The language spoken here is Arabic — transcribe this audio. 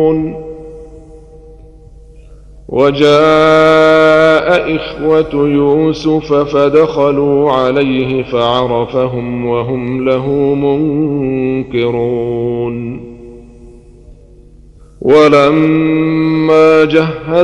وجاء إخوة يوسف فدخلوا عليه فعرفهم وهم له منكرون. ولما جهز